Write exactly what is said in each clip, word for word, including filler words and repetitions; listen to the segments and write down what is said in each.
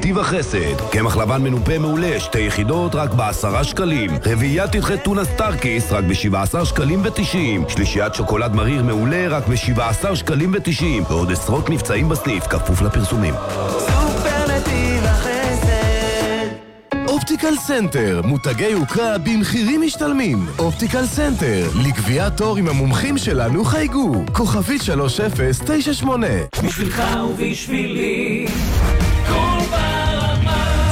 נתיב החסד. קמח לבן מנופה מעולה, שתי יחידות רק בעשרה שקלים. רביעיית תדחי טונה סטארקיס רק בשבעה עשר שקלים ותשעים. שלישיית שוקולד מריר מעולה רק בשבעה עשר שקלים ותשעים. ועוד עשרות מבצעים בסניף, כפוף לפרסומים. סופר נתיב החסד. אופטיקל סנטר, מותגי יוקרה במחירים משתלמים. אופטיקל סנטר, לקביעת תור עם המומחים שלנו חייגו. כוכבית שלוש אפס תשע שמונה. בשבילך ובשבילי כל ברמה.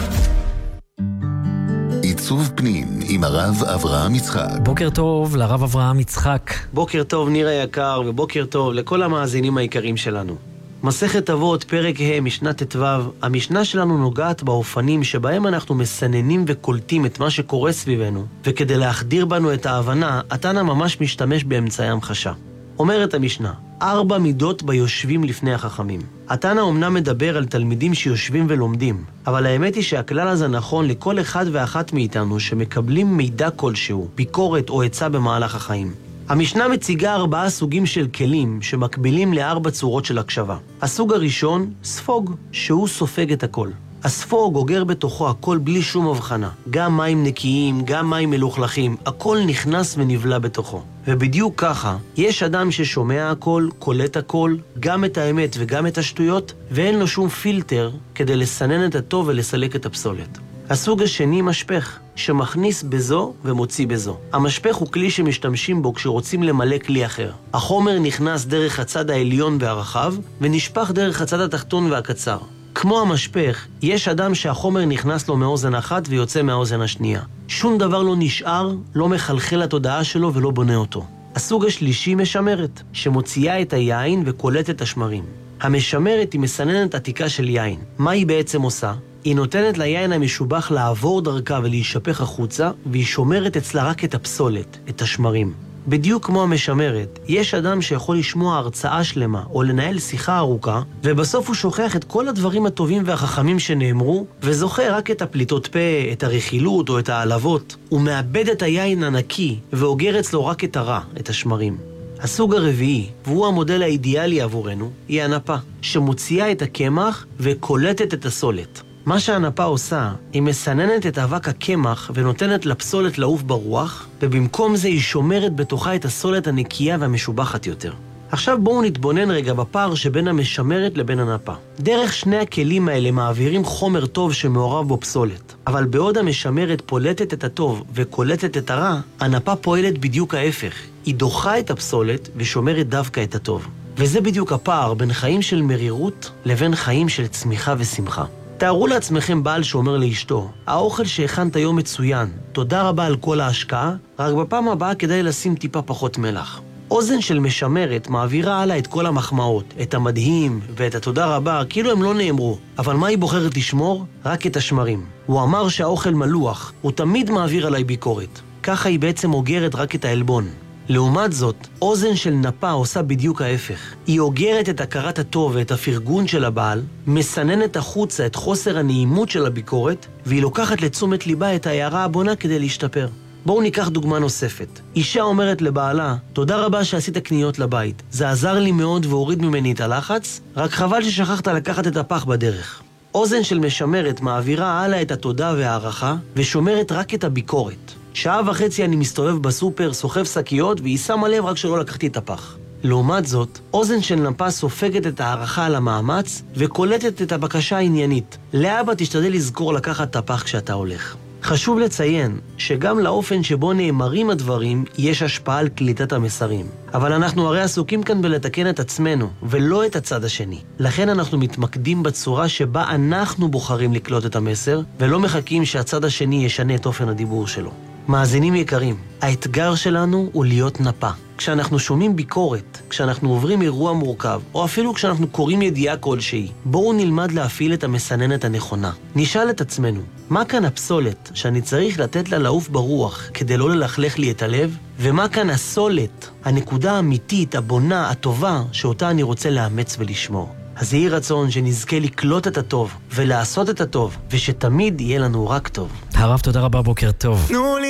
עיצוב פנים עם הרב אברהם יצחק. בוקר טוב לרב אברהם יצחק. בוקר טוב ניר היקר, ובוקר טוב לכל המאזינים היקרים שלנו. מסכת אבות, פרק ה', משנה ט"ו. המשנה שלנו נוגעת באופנים שבהם אנחנו מסננים וקולטים את מה שקורה סביבנו, וכדי להחדיר בנו את ההבנה, התנא ממש משתמש באמצעי המחשה. אומרת המשנה, ארבע מידות ביושבים לפני החכמים. התנא אומנם מדבר על תלמידים שיושבים ולומדים, אבל האמת היא שהכלל הזה נכון לכל אחד ואחת מאיתנו שמקבלים מידע כלשהו, ביקורת או עצה במהלך החיים. המשנה מציגה ארבעה סוגים של כלים שמקבילים לארבע צורות של הקשבה. הסוג הראשון, ספוג, שהוא סופג את הכל. הספוג אוגר בתוכו הכל בלי שום הבחנה. גם מים נקיים, גם מים מלוכלכים, הכל נכנס ונבלע בתוכו. ובדיוק ככה, יש אדם ששומע הכל, קולט הכל, גם את האמת וגם את השטויות, ואין לו שום פילטר כדי לסנן את הטוב ולסלק את הפסולת. הסוג השני, משפך, שמכניס בזו ומוציא בזו. המשפך הוא כלי שמשתמשים בו כשרוצים למלא כלי אחר. החומר נכנס דרך הצד העליון והרחב, ונשפך דרך הצד התחתון והקצר. כמו המשפך, יש אדם שהחומר נכנס לו מאוזן אחת ויוצא מהאוזן השנייה. שום דבר לא נשאר, לא מחלחל לתודעה שלו ולא בונה אותו. הסוג השלישי, משמרת, שמוציאה את היין וקולט את השמרים. המשמרת היא מסננת עתיקה של יין. מה היא בעצם עושה? היא נותנת ליין המשובח לעבור דרכה ולהישפך החוצה, והיא שומרת אצלה רק את הפסולת, את השמרים. בדיוק כמו המשמרת, יש אדם שיכול לשמוע הרצאה שלמה או לנהל שיחה ארוכה, ובסוף הוא שוכח את כל הדברים הטובים והחכמים שנאמרו, וזוכר רק את הפליטות פה, את הרכילות או את העלבות. הוא מאבד את היין הנקי, ואוגר אצלו רק את הרע, את השמרים. הסוג הרביעי, והוא המודל האידיאלי עבורנו, היא הנפה, שמוציאה את הקמח וקולטת את הסולת. מה שהנפה עושה, היא מסננת את אבק הקמח ונותנת לפסולת לעוף ברוח, ובמקום זה היא שומרת בתוכה את הסולת הנקייה והמשובחת יותר. עכשיו בואו נתבונן רגע בפער שבין המשמרת לבין הנפה. דרך שני הכלים האלה מעבירים חומר טוב שמעורב בו פסולת. אבל בעוד המשמרת פולטת את הטוב וקולטת את הרע, הנפה פועלת בדיוק ההפך. היא דוחה את הפסולת ושומרת דווקא את הטוב. וזה בדיוק הפער בין חיים של מרירות לבין חיים של צמיחה ושמחה. תארו לעצמכם בעל שאומר לאשתו, האוכל שהכנת היום מצוין, תודה רבה על כל ההשקעה, רק בפעם הבאה כדאי לשים טיפה פחות מלח. אוזן של משמרת מעבירה הלאה את כל המחמאות, את המדהים ואת התודה רבה, כאילו הם לא נאמרו. אבל מה היא בוחרת לשמור? רק את השמרים. הוא אמר שהאוכל מלוח, הוא תמיד מעביר עליי ביקורת. ככה היא בעצם אוגרת רק את העלבון. לעומת זאת, אוזן של נפה עושה בדיוק ההפך. היא אוגרת את הכרת הטוב ואת הפרגון של הבעל, מסננת החוצה את חוסר הנעימות של הביקורת, והיא לוקחת לתשומת ליבה את ההערה הבונה כדי להשתפר. בואו ניקח דוגמה נוספת. אישה אומרת לבעלה, תודה רבה שעשית קניות לבית. זה עזר לי מאוד והוריד ממני את הלחץ, רק חבל ששכחת לקחת את הפח בדרך. אוזן של משמרת מעבירה הלאה את התודה והערכה, ושומרת רק את הביקורת. שעה וחצי אני מסתובב בסופר, סוחב שקיות, והיא שמה לב רק שלא לקחתי את הפח. לעומת זאת, אוזן של נפה סופגת את הערכה על המאמץ, וקולטת את הבקשה העניינית. לאבא תשתדל לזכור לקחת את הפח כשאתה הולך. חשוב לציין שגם לאופן שבו נאמרים הדברים יש השפעה על קליטת המסרים. אבל אנחנו הרי עסוקים כאן בלתקן את עצמנו, ולא את הצד השני. לכן אנחנו מתמקדים בצורה שבה אנחנו בוחרים לקלוט את המסר, ולא מחכים שהצד השני ישנה את אופן הדיבור שלו. מאזינים יקרים, האתגר שלנו הוא להיות נפה. כשאנחנו שומעים ביקורת, כשאנחנו עוברים אירוע מורכב, או אפילו כשאנחנו קוראים ידיעה כלשהי, בואו נלמד להפעיל את המסננת הנכונה. נשאל את עצמנו, מה כאן הפסולת שאני צריך לתת לה לעוף ברוח כדי לא ללכלך לי את הלב? ומה כאן הסולת, הנקודה האמיתית, הבונה, הטובה, שאותה אני רוצה לאמץ ולשמור? אז יהי רצון שנזכה לקלוט את הטוב ולעשות את הטוב, ושתמיד יהיה לנו רק טוב. הרב, תודה רבה, בוקר טוב.